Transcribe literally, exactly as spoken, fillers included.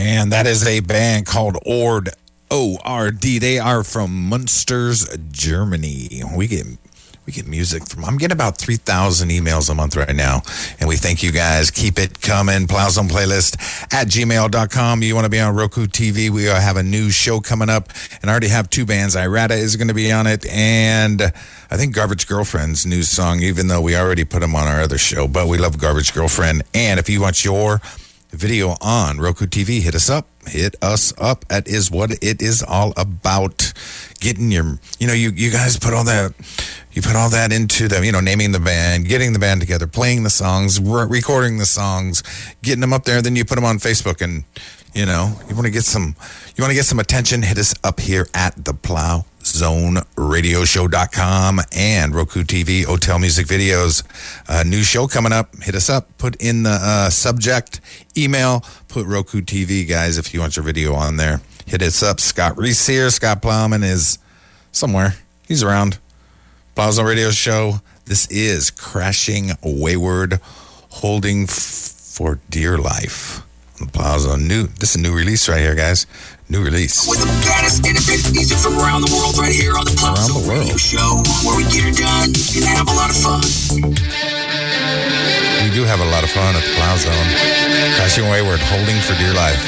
And that is a band called Ord, O R D. They are from Munsters, Germany. We get we get music from, I'm getting about three thousand emails a month right now. And we thank you guys. Keep it coming. Plowzone Playlist at gmail dot com. You want to be on Roku T V? We have a new show coming up. And I already have two bands. Irata is going to be on it. And I think Garbage Girlfriend's new song, even though we already put them on our other show. But we love Garbage Girlfriend. And if you want your video on Roku T V, hit us up. Hit us up. That is what it is all about. Getting your, you know, you, you guys put all that, you put all that into the, you know, naming the band, getting the band together, playing the songs, re- recording the songs, getting them up there. Then you put them on Facebook, and, you know, you want to get some, you want to get some attention, hit us up here at the Plow Zone Radio Show dot com and Roku T V, Hotel Music Videos. Uh, new show coming up. Hit us up. Put in the uh, subject email. Put Roku T V, guys, if you want your video on there. Hit us up. Scott Reese here. Scott Plowman is somewhere. He's around. Plow Zone Radio Show. This is Crashing Wayward, Holding f- for Dear Life. Plow Zone. New. This is a new release right here, guys. New release. With the baddest independent music from around the world, right here on the Plow Zone Radio Show, where we get it done and have a lot of fun. We do have a lot of fun at the Plow Zone. Crashing Wayward, Holding for Dear Life.